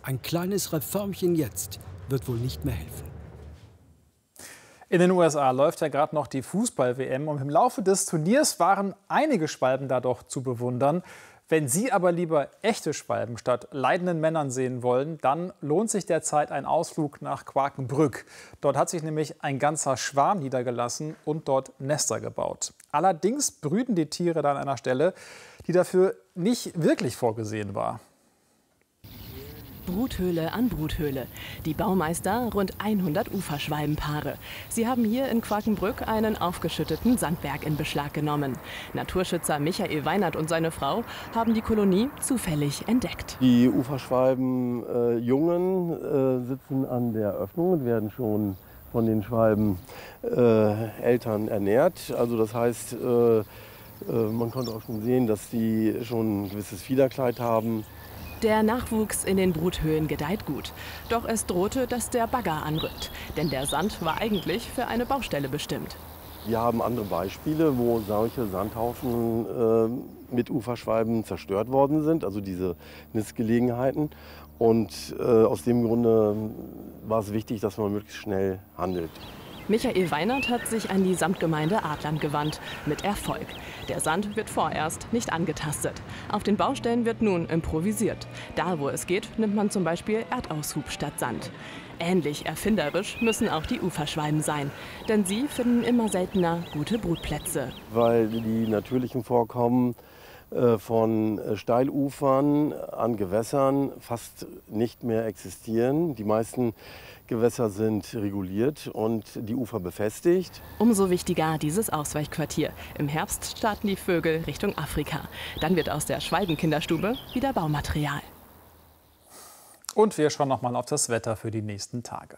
Ein kleines Reformchen jetzt wird wohl nicht mehr helfen. In den USA läuft ja gerade noch die Fußball-WM und im Laufe des Turniers waren einige Schwalben da doch zu bewundern. Wenn Sie aber lieber echte Schwalben statt leidenden Männern sehen wollen, dann lohnt sich derzeit ein Ausflug nach Quakenbrück. Dort hat sich nämlich ein ganzer Schwarm niedergelassen und dort Nester gebaut. Allerdings brüten die Tiere dann an einer Stelle, die dafür nicht wirklich vorgesehen war. Bruthöhle an Bruthöhle. Die Baumeister rund 100 Uferschwalbenpaare. Sie haben hier in Quakenbrück einen aufgeschütteten Sandberg in Beschlag genommen. Naturschützer Michael Weinert und seine Frau haben die Kolonie zufällig entdeckt. Die Uferschwalbenjungen sitzen an der Öffnung und werden schon von den Schwalbeneltern ernährt. Also das heißt, man konnte auch schon sehen, dass die schon ein gewisses Fiederkleid haben. Der Nachwuchs in den Bruthöhlen gedeiht gut. Doch es drohte, dass der Bagger anrückt. Denn der Sand war eigentlich für eine Baustelle bestimmt. Wir haben andere Beispiele, wo solche Sandhaufen mit Uferschwalben zerstört worden sind, also diese Nistgelegenheiten. Und aus dem Grunde war es wichtig, dass man möglichst schnell handelt. Michael Weinert hat sich an die Samtgemeinde Adlern gewandt. Mit Erfolg. Der Sand wird vorerst nicht angetastet. Auf den Baustellen wird nun improvisiert. Da, wo es geht, nimmt man zum Beispiel Erdaushub statt Sand. Ähnlich erfinderisch müssen auch die Uferschwalben sein. Denn sie finden immer seltener gute Brutplätze. Weil die natürlichen Vorkommen von Steilufern an Gewässern fast nicht mehr existieren. Die meisten Gewässer sind reguliert und die Ufer befestigt. Umso wichtiger dieses Ausweichquartier. Im Herbst starten die Vögel Richtung Afrika. Dann wird aus der Schwalbenkinderstube wieder Baumaterial. Und wir schauen noch mal auf das Wetter für die nächsten Tage.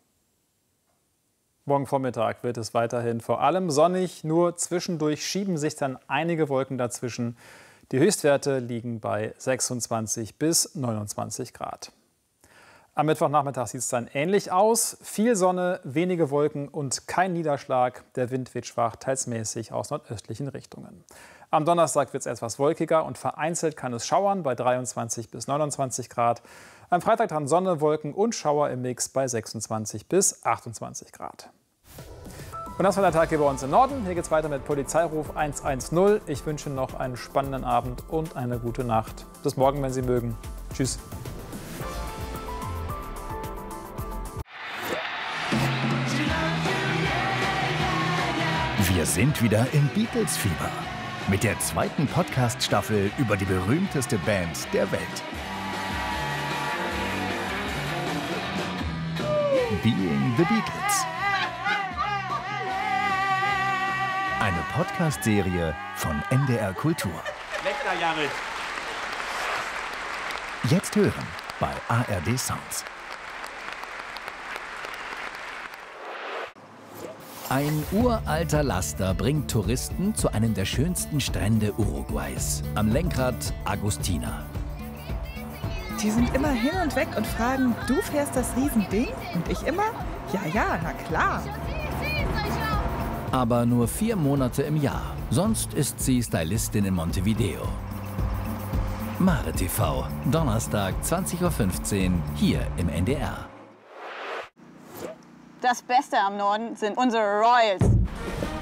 Morgen Vormittag wird es weiterhin vor allem sonnig, nur zwischendurch schieben sich dann einige Wolken dazwischen. Die Höchstwerte liegen bei 26 bis 29 Grad. Am Mittwochnachmittag sieht es dann ähnlich aus. Viel Sonne, wenige Wolken und kein Niederschlag. Der Wind weht schwach, teils mäßig aus nordöstlichen Richtungen. Am Donnerstag wird es etwas wolkiger und vereinzelt kann es schauern bei 23 bis 29 Grad. Am Freitag dann Sonne, Wolken und Schauer im Mix bei 26 bis 28 Grad. Und das war der Tag hier bei uns im Norden. Hier geht es weiter mit Polizeiruf 110. Ich wünsche Ihnen noch einen spannenden Abend und eine gute Nacht. Bis morgen, wenn Sie mögen. Tschüss. Wir sind wieder im Beatles-Fieber mit der zweiten Podcast-Staffel über die berühmteste Band der Welt. Being the Beatles. Eine Podcast-Serie von NDR Kultur. Jetzt hören bei ARD Sounds. Ein uralter Laster bringt Touristen zu einem der schönsten Strände Uruguays. Am Lenkrad Agustina. Die sind immer hin und weg und fragen, du fährst das Riesending? Und ich immer, ja, na klar. Aber nur 4 Monate im Jahr. Sonst ist sie Stylistin in Montevideo. Mare TV, Donnerstag 20:15 Uhr, hier im NDR. Das Beste am Norden sind unsere Royals.